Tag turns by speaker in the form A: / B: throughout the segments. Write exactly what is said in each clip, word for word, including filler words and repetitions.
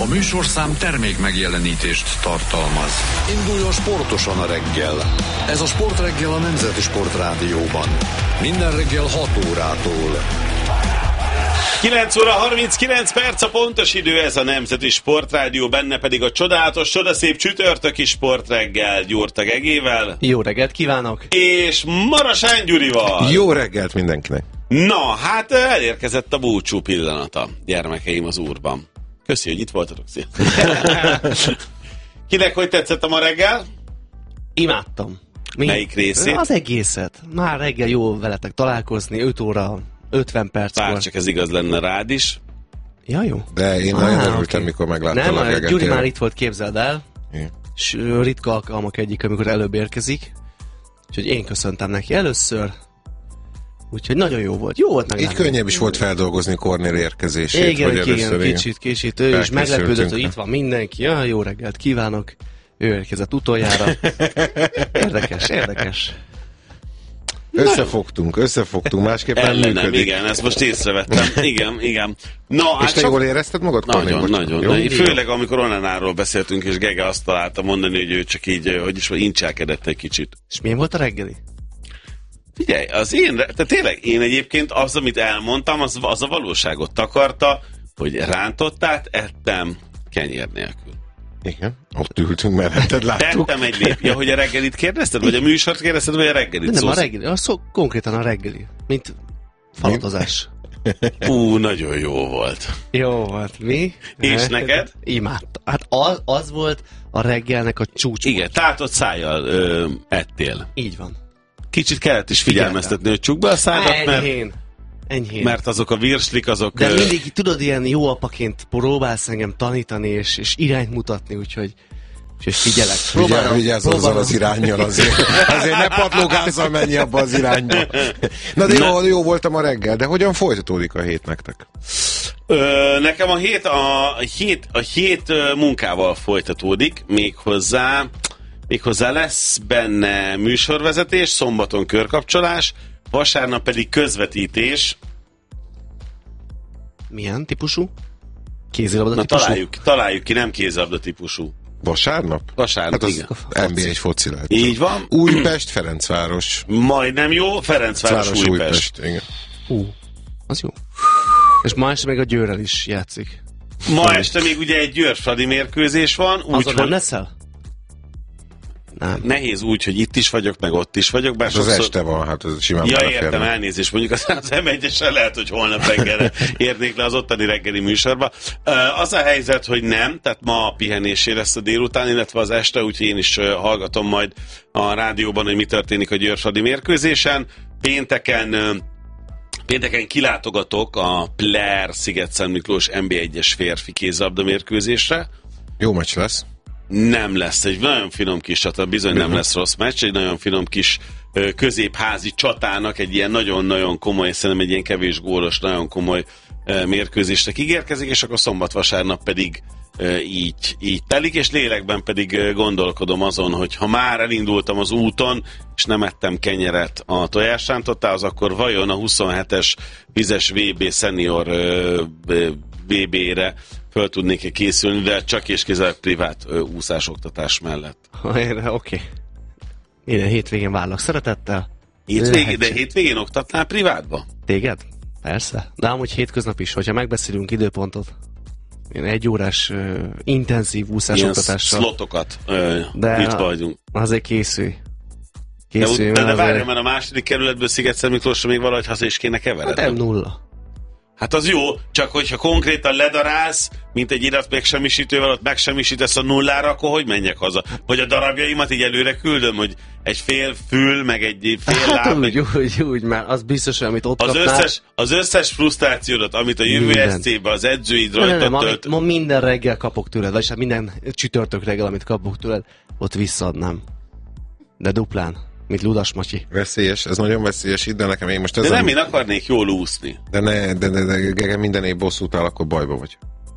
A: A műsorszám termék megjelenítést tartalmaz. Induljon sportosan a reggel. Ez a Sportreggel a Nemzeti Sportrádióban. Minden reggel hat órától.
B: kilenc óra harminckilenc perc a pontos idő, ez a Nemzeti Sportrádió, benne pedig a csodálatos, csodaszép csütörtöki Sportreggel Gyurta Gegével.
C: Jó reggelt kívánok!
B: És Marasán Gyurival.
D: Jó reggelt mindenkinek!
B: Na, hát elérkezett a búcsú pillanata, gyermekeim az Úrban. Köszi, hogy itt voltatok. Kinek hogy tetszett a ma reggel?
C: Imádtam. Mi?
B: Melyik részét?
C: Az egészet. Már reggel jó veletek találkozni, öt óra, ötven perckor.
B: Bár csak ez igaz lenne rád is.
C: Ja, jó.
D: De én
C: ah,
D: nagyon örültem,
C: okay.
D: mikor megláttam
C: Nem,
D: a Geget.
C: Gyuri már itt volt, képzeld el.
D: Igen.
C: És ritka alkalmak egyik, amikor előbb érkezik. Úgyhogy én köszöntem neki először. Úgyhogy nagyon jó volt. Jó volt meglátni.
D: Így könnyebb is volt feldolgozni Kornél érkezését.
C: Igen,
D: vagy
C: igen,
D: először, igen.
C: kicsit, kicsit. Ő is meglepődött, hogy itt van mindenki. Ja, jó reggelt kívánok. Ő érkezett utoljára. Érdekes, érdekes.
D: Összefogtunk, összefogtunk, másképpen
B: Ellenem,
D: működik.
B: igen, ezt most észrevettem. Igen, igen. No,
D: és
B: hát
D: te
B: csak...
D: jól érezted magad?
B: Nagyon,
D: Kornél?
B: nagyon. nagyon. Főleg, amikor Onanáról beszéltünk, és Gege azt találta mondani, hogy ő csak így, hogy is incselkedett egy kicsit.
C: És milyen volt a reggeli?
B: Figyelj, az én, tehát tényleg én egyébként az, amit elmondtam, az, az a valóságot takarta, hogy rántottát ettem kenyér nélkül.
D: Igen, ott ültünk melletted, láttuk.
B: Tettem egy lép. Ja, hogy a reggelit kérdezted, vagy a műsort kérdezted, vagy a reggelit?
C: De nem
B: szósz...
C: a reggeli, az szó, konkrétan a reggeli, mint falatozás.
B: Ú, nagyon jó volt.
C: Jó volt, mi?
B: És
C: hát,
B: neked?
C: Imádtam. Hát az, az volt a reggelnek a csúcs.
B: Igen, tátott szájjal ö, ettél.
C: Így van.
B: Kicsit kellett is figyelmeztetni, hogy csukd be a szádat, mert,
C: Enyhén. Enyhén.
B: mert azok a virslik, azok...
C: De
B: ö...
C: mindig, tudod, ilyen jó apaként próbálsz engem tanítani, és, és irányt mutatni, úgyhogy, úgyhogy figyelek.
D: Vigyázz, vigyázz azzal az iránnyal azért. Azért ne patlógázzal menj abba az irányba. Na de jó, jó voltam a reggel, de hogyan folytatódik a hét nektek?
B: Ö, nekem a hét, a, hét, a hét ö, munkával folytatódik, méghozzá, méghozzá lesz benne műsorvezetés, szombaton körkapcsolás, vasárnap pedig közvetítés.
C: Milyen típusú? Kézilabda
B: Na
C: típusú?
B: találjuk, találjuk ki, nem kézilabda típusú.
D: Vasárnap?
B: Vasárnap,
D: hát az
B: igen.
D: en bé egy foci lehet.
B: Így van.
D: Újpest, Ferencváros.
B: Majdnem jó, Ferencváros,
D: Város,
B: Újpest.
D: Újpest. Igen.
C: Hú, az jó. És ma este még a Győrrel is játszik.
B: Ma este még ugye egy Győr-Fradi mérkőzés van.
C: Azon
B: Úgy,
C: nem
B: hogy
C: leszel? Nem.
B: nehéz úgy, hogy itt is vagyok, meg ott is vagyok. Bár
D: Az az
B: sokszor...
D: este van, hát ez simán
B: Ja,
D: beleférne.
B: értem, elnézést. Mondjuk az, az em egyesen lehet, hogy holnap reggelre érnék le az ottani reggeli műsorba. Az a helyzet, hogy nem, tehát ma a pihenésé lesz a délután, illetve az este, úgyhogy én is hallgatom majd a rádióban, hogy mi történik a Győr-Fradi mérkőzésen. Pénteken Pénteken kilátogatok a Player Sziget-Szent Miklós en bé egyes férfi kézilabda mérkőzésre.
D: Jó meccs lesz.
B: Nem lesz, egy nagyon finom kis csata, bizony nem lesz rossz meccs, egy nagyon finom kis ö, középházi csatának, egy ilyen nagyon-nagyon komoly, szerintem egy ilyen kevés gólos, nagyon komoly ö, mérkőzésnek ígérkezik, és akkor szombat-vasárnap pedig ö, így, így telik, és lélekben pedig ö, gondolkodom azon, hogy ha már elindultam az úton, és nem ettem kenyeret a tojásrántottához, akkor vajon a huszonhetes vizes vé bé senior ö, vé bé-re föl tudnék-e készülni, de csak és kizárólag privát ö, úszásoktatás mellett.
C: Oké. Okay. Minden hétvégén várlak szeretettel.
B: Hétvégén, de hétvégén oktatnál privátba?
C: Téged? Persze. De amúgy hétköznap is, hogyha megbeszélünk időpontot. Én egy órás uh, intenzív úszásoktatással.
B: Ilyen szlotokat uh, itt vagyunk.
C: Azért készülj.
B: Készülj. De, de, de várjál, mert a második kerületből Sziget-Szent Miklósra még valahogy haza is kéne keveredni.
C: Hát nem nulla.
B: Hát az jó, csak hogyha konkrétan ledarálsz, mint egy irat megsemmisítővel, ott megsemmisítesz a nullára, akkor hogy menjek haza? Vagy a darabjaimat így előre küldöm, hogy egy fél fül, meg egy fél
C: hát
B: láb.
C: Úgy, meg... úgy, úgy, már az biztos, amit ott
B: az
C: kapnál.
B: Összes, az összes frusztrációdat, amit a jövő es cé-be, az edzőid rajta tölt.
C: Ma minden reggel kapok tőled, vagy hát minden csütörtök reggel, amit kapok tőled, ott visszaadnám. De duplán. Mint Ludas Matyi.
D: Veszélyes, ez nagyon veszélyes itt, de nekem én most ez
B: De nem, a... én akarnék jól úszni.
D: De ne, de, de, de, de minden év bosszút áll, akkor bajba vagy.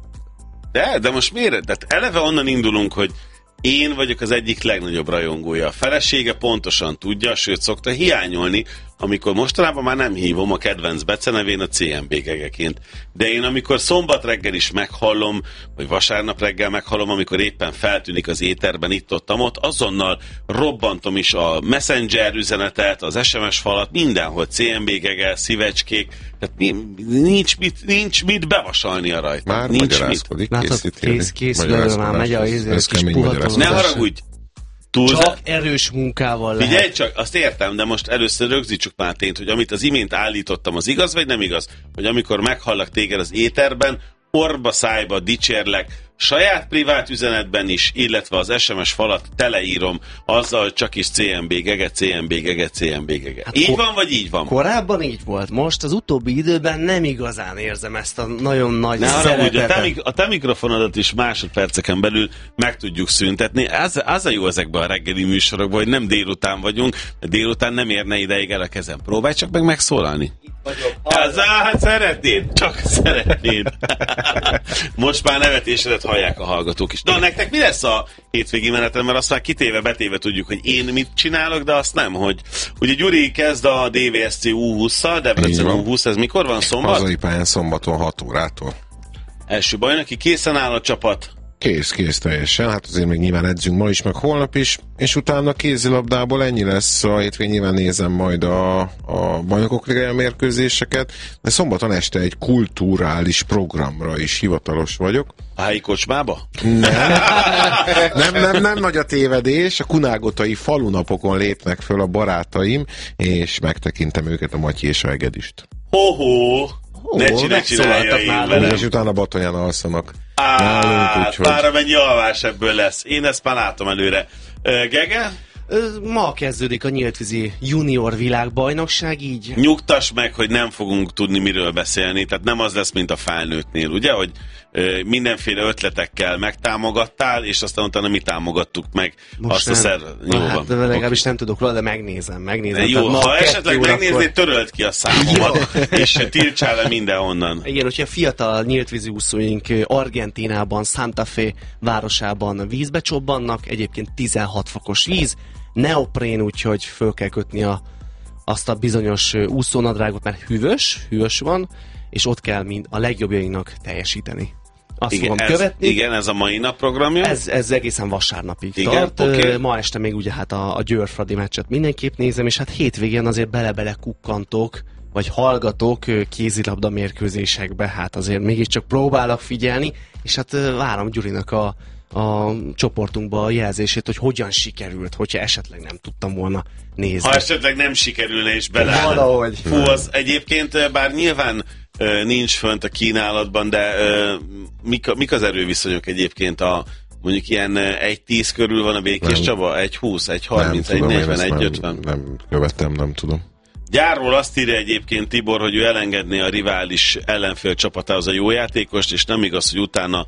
B: De, de most miért? Tehát eleve onnan indulunk, hogy én vagyok az egyik legnagyobb rajongója. A felesége pontosan tudja, sőt szokta hiányolni, amikor mostanában már nem hívom a kedvenc becenevén a cé em bé gegeként. De én amikor szombat reggel is meghallom, vagy vasárnap reggel meghallom, amikor éppen feltűnik az éterben itt-ottam ott, azonnal robbantom is a Messenger üzenetet, az es em es falat, mindenhol cé em bé gege, szívecskék, tehát nincs mit, nincs mit bevasalnia rajta.
D: Már
B: nincs
D: magyarázkodik,
C: készítélni. Kész, kész, kész már megy a kis puhatoló.
B: Ne haragudj! Túlzás.
C: Csak erős munkával lehet.
B: Figyelj csak, azt értem, de most először rögzítsük már tényt, hogy amit az imént állítottam, az igaz vagy nem igaz? Hogy amikor meghallak téged az éterben, orba szájba dicsérlek, saját privát üzenetben is, illetve az es em es falat teleírom azzal, hogy csak is cé em bé gege, cé em bé gege, cé em bé gege. Hát így ko- van, vagy így van?
C: Korábban így volt. Most az utóbbi időben nem igazán érzem ezt a nagyon nagy
B: ne
C: szeretetet.
B: A te, a te mikrofonodat is másodperceken belül meg tudjuk szüntetni. Az, az a jó ezekben a reggeli műsorokban, hogy nem délután vagyunk, de délután nem érne ideig el a kezem. Próbálj csak meg megszólalni. Ez, hát szeretnéd, csak szeretnéd. Most már nevetésedet hallják a hallgatók is. Na, nektek mi lesz a hétvégi menetem, mert azt már kitéve, betéve tudjuk, hogy én mit csinálok, de azt nem, hogy ugye Gyuri kezd a dé vé es cé U hússzal, Debrecen U húsz, ez mikor van, szombat?
D: Hazai pályán szombaton hat órától.
B: Első bajnoki, készen áll a csapat.
D: Kész, kész teljesen, hát azért még nyilván edzünk ma is, meg holnap is, és utána kézilabdából ennyi lesz, a hétvégén nyilván nézem majd a, a bajnokok ligája mérkőzéseket, de szombaton este egy kulturális programra is hivatalos vagyok.
B: A helyi kocsmába?
D: Nem. nem, nem, nem nagy a tévedés, a kunágotai falunapokon lépnek föl a barátaim, és megtekintem őket, a Matyi és a Egedist.
B: Ho-ho!
C: Ó,
B: ne csinálj, csinálja én velem.
D: És utána Batonyan alszanak.
B: Á, pára mennyi alvás ebből lesz. Én ezt már látom előre. Gege?
C: Ma kezdődik a nyíltvízi junior világbajnokság, így...
B: Nyugtass meg, hogy nem fogunk tudni miről beszélni, tehát nem az lesz, mint a felnőttnél, ugye, hogy mindenféle ötletekkel megtámogattál, és aztán utána mi támogattuk meg.
C: Most
B: azt
C: nem.
B: a szer... Jó,
C: Na, hát,
B: van.
C: legalábbis nem tudok róla, de megnézem, megnézem.
B: Jó,
C: tehát
B: ha esetleg megnéznéd,
C: akkor...
B: töröld ki a számomat, és tiltsál le mindenhonnan.
C: Igen, hogyha a fiatal nyíltvízi úszóink Argentínában, Santa Fe városában vízbe csobbannak, egyébként tizenhat fokos víz, neoprén, úgyhogy föl kell kötni a, azt a bizonyos úszónadrágot, mert hűvös, hűvös van, és ott kell mind a legjobbjainknak teljesíteni. Azt
B: igen,
C: fogom
B: ez,
C: követni.
B: Igen, ez a mai nap programja.
C: Ez, ez egészen vasárnapig
B: igen,
C: tart.
B: Okay.
C: Ma este még ugye hát a, a Győr-Fradi meccset mindenképp nézem, és hát hétvégén azért bele-bele kukkantok, vagy hallgatok kézilabda mérkőzésekbe, hát azért mégiscsak próbálok figyelni, és hát várom Gyurinak a a csoportunkba a jelzését, hogy hogyan sikerült, hogyha esetleg nem tudtam volna nézni.
B: Ha esetleg nem sikerülne és beleállna.
C: Valahogy.
B: Fú, az egyébként bár nyilván uh, nincs fönt a kínálatban, de uh, mik, mik az erőviszonyok egyébként a mondjuk ilyen egy tíz körül van a Békés nem. Csaba? egy húsz, egy harminc, egy negyven, egy ötven.
D: Nem, nem követem, nem tudom.
B: Gyárról azt írja egyébként Tibor, hogy ő elengedné a rivális ellenfél csapatához a jó játékost, és nem igaz, hogy utána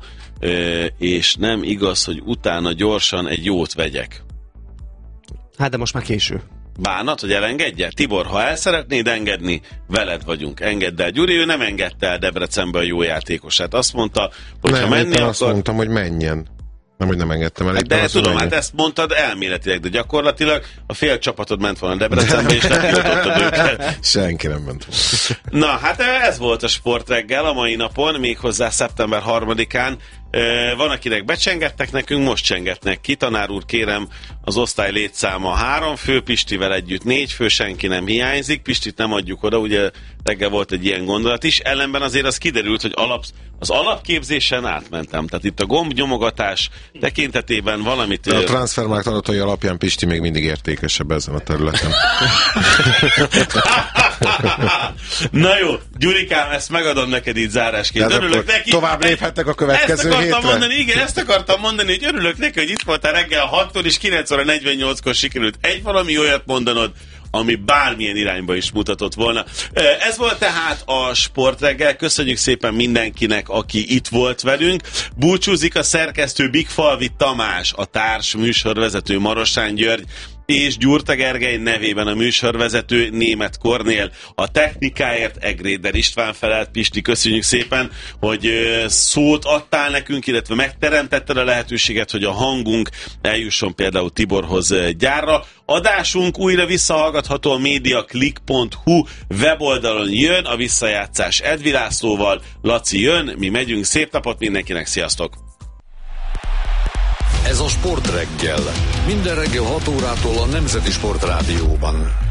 B: és nem igaz, hogy utána gyorsan egy jót vegyek.
C: Hát de most már késő.
B: Bánat, hogy elengedje? Tibor, ha el szeretnéd engedni, veled vagyunk. Engedd el. Gyuri, ő nem engedte el Debrecenbe a jó játékosát. Azt mondta, hogy
D: nem,
B: ha menni akar...
D: azt mondtam, hogy menjen. Nem, hogy nem engedtem el.
B: Hát de tudom, hát ezt mondtad elméletileg, de gyakorlatilag a fél csapatod ment volna Debrecenbe, és letiltottad őket.
D: Senki nem ment volna.
B: Na, hát ez volt a sportreggel a mai napon, méghozzá szeptember harmadikán. Van, akinek becsengettek nekünk, most csengetnek ki. Tanár úr, kérem, az osztály létszáma három fő, Pistivel együtt négy fő, senki nem hiányzik. Pistit nem adjuk oda, ugye reggel volt egy ilyen gondolat is. Ellenben azért az kiderült, hogy alap, az alapképzésen átmentem. Tehát itt a gombnyomogatás tekintetében valamit...
D: A Transfermarkt adatai alapján Pisti még mindig értékesebb ezen a területen.
B: Na jó, Gyurikám, ezt megadom neked így zárásként. Örülök neki.
D: Tovább léphettek a következő
B: ezt
D: hétre.
B: Mondani, igen, ezt akartam mondani, hogy örülök neki, hogy itt voltál reggel hattól és kilenc óra negyvennyolckor sikerült egy valami olyat mondanod, ami bármilyen irányba is mutatott volna. Ez volt tehát a sportreggel. Köszönjük szépen mindenkinek, aki itt volt velünk. Búcsúzik a szerkesztő Bigfalvi Tamás, a társ műsorvezető Marosán György. és Gyurta Gergely nevében a műsorvezető Németh Kornél. A technikáért Egréder István felelt. Pisti, köszönjük szépen, hogy szót adtál nekünk, illetve megteremtetted a lehetőséget, hogy a hangunk eljusson például Tiborhoz gyárra. Adásunk újra visszahallgatható a mediaclick pont hu weboldalon. Jön a visszajátszás Edvi Lászlóval. Laci jön, mi megyünk. Szép napot mindenkinek, sziasztok!
A: Ez a Sportreggel. Minden reggel hat órától a Nemzeti Sportrádióban.